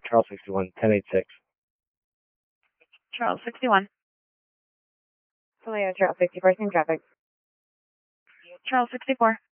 Charles 61, 1086. Charles 61. Toledo, Charles 64, same traffic. Charles 64.